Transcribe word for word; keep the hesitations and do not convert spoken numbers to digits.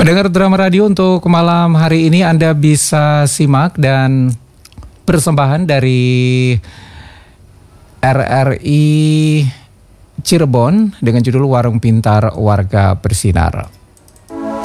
Pendengar Drama Radio, untuk malam hari ini Anda bisa simak dan persembahan dari R R I Cirebon dengan judul Warung Pintar Warga Bersinar.